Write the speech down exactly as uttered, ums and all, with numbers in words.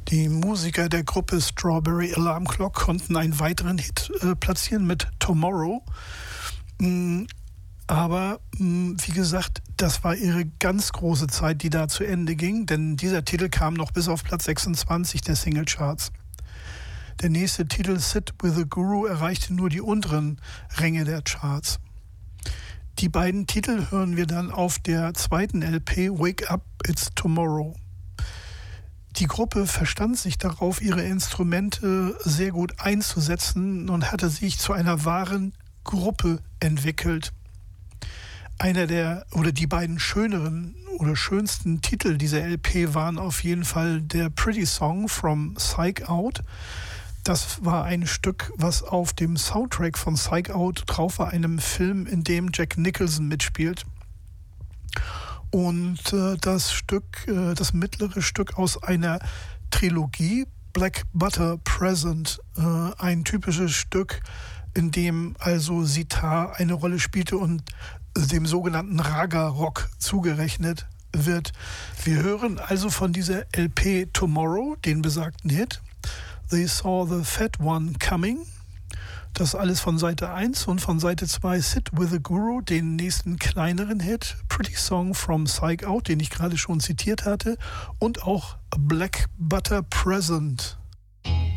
Die Musiker der Gruppe Strawberry Alarm Clock konnten einen weiteren Hit äh, platzieren mit Tomorrow. Mm, aber mm, wie gesagt, das war ihre ganz große Zeit, die da zu Ende ging, denn dieser Titel kam noch bis auf Platz sechsundzwanzig der Singlecharts. Der nächste Titel, Sit with the Guru, erreichte nur die unteren Ränge der Charts. Die beiden Titel hören wir dann auf der zweiten L P, Wake Up, It's Tomorrow. Die Gruppe verstand sich darauf, ihre Instrumente sehr gut einzusetzen und hatte sich zu einer wahren Gruppe entwickelt. Einer der oder die beiden schöneren oder schönsten Titel dieser L P waren auf jeden Fall der Pretty Song from Psych Out. Das war ein Stück, was auf dem Soundtrack von Psych Out drauf war, einem Film, in dem Jack Nicholson mitspielt. Und äh, das Stück, äh, das mittlere Stück aus einer Trilogie, Black Butter Present, äh, ein typisches Stück, in dem also Sitar eine Rolle spielte und dem sogenannten Raga-Rock zugerechnet wird. Wir hören also von dieser L P Tomorrow, den besagten Hit, They Saw the Fat One Coming. Das alles von Seite eins und von Seite zwei Sit with the Guru, den nächsten kleineren Hit, Pretty Song from Psych Out, den ich gerade schon zitiert hatte, und auch Black Butter Present.